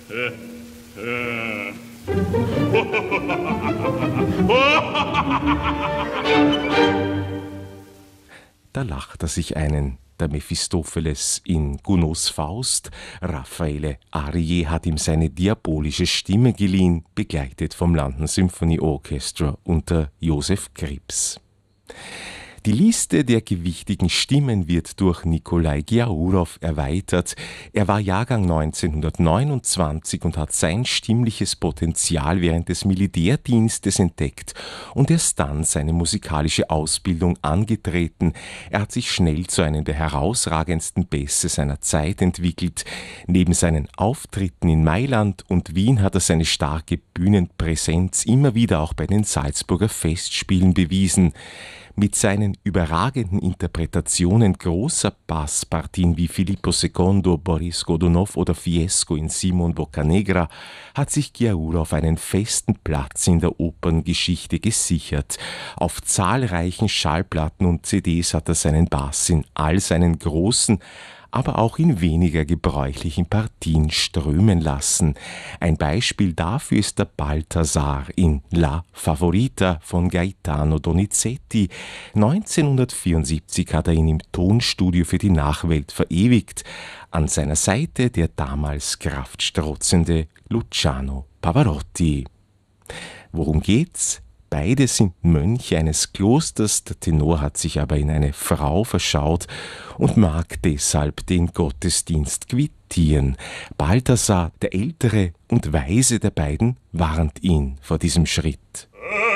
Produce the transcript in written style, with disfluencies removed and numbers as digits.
Da lacht er sich einen, der Mephistopheles in Gounods Faust. Raffaele Arie hat ihm seine diabolische Stimme geliehen, begleitet vom London Symphony Orchestra unter Joseph Krips. Die Liste der gewichtigen Stimmen wird durch Nikolai Giaourov erweitert. Er war Jahrgang 1929 und hat sein stimmliches Potenzial während des Militärdienstes entdeckt und erst dann seine musikalische Ausbildung angetreten. Er hat sich schnell zu einem der herausragendsten Bässe seiner Zeit entwickelt. Neben seinen Auftritten in Mailand und Wien hat er seine starke Bühnenpräsenz immer wieder auch bei den Salzburger Festspielen bewiesen. Mit seinen überragenden Interpretationen großer Basspartien wie Filippo II, Boris Godunov oder Fiesco in Simon Boccanegra hat sich Giaourov einen festen Platz in der Operngeschichte gesichert. Auf zahlreichen Schallplatten und CDs hat er seinen Bass in all seinen großen, aber auch in weniger gebräuchlichen Partien strömen lassen. Ein Beispiel dafür ist der Balthasar in La Favorita von Gaetano Donizetti. 1974 hat er ihn im Tonstudio für die Nachwelt verewigt. An seiner Seite der damals kraftstrotzende Luciano Pavarotti. Worum geht's? Beide sind Mönche eines Klosters, der Tenor hat sich aber in eine Frau verschaut und mag deshalb den Gottesdienst quittieren. Balthasar, der Ältere und Weise der beiden, warnt ihn vor diesem Schritt.